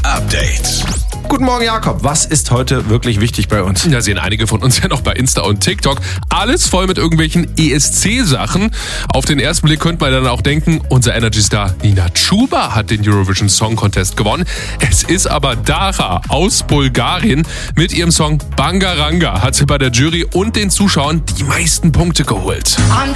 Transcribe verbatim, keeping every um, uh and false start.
Update. Guten Morgen, Jakob. Was ist heute wirklich wichtig bei uns? Da sehen einige von uns ja noch bei Insta und TikTok. Alles voll mit irgendwelchen E S C-Sachen. Auf den ersten Blick könnte man dann auch denken, unser Energy-Star Nina Chuba hat den Eurovision Song Contest gewonnen. Es ist aber Dara aus Bulgarien. Mit ihrem Song Bangaranga hat sie bei der Jury und den Zuschauern die meisten Punkte geholt. I'm